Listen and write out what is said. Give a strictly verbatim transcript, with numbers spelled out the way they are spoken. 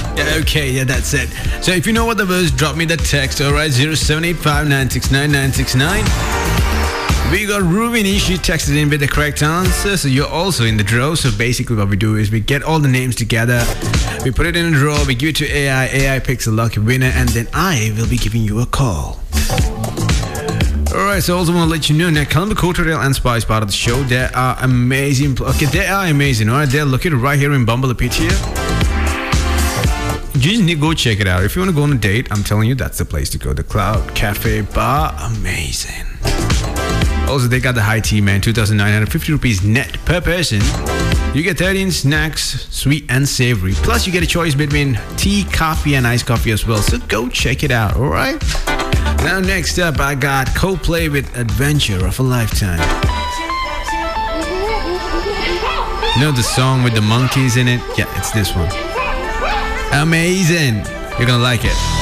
Okay, yeah, that's it. So if you know what the verse, drop me the text, alright, zero seven eight five nine six nine nine six nine. We got Rubini, she texted in with the correct answer, so you're also in the draw. So basically what we do is we get all the names together, we put it in a draw, we give it to A I, A I picks a lucky winner, and then I will be giving you a call. Alright, so I also want to let you know that Colombo Cultural and Spice part of the show, they are amazing. Okay, they are amazing, alright? They're located right here in Bumble Pit here. You just need to go check it out. If you want to go on a date, I'm telling you, that's the place to go. The Cloud Cafe Bar, amazing. Also, they got the high tea, man, two thousand nine hundred fifty rupees net per person. You get thirteen snacks, sweet and savory. Plus, you get a choice between tea, coffee, and iced coffee as well. So go check it out, alright? Now, next up, I got Coldplay with Adventure of a Lifetime. You know the song with the monkeys in it? Yeah, it's this one. Amazing. You're gonna like it.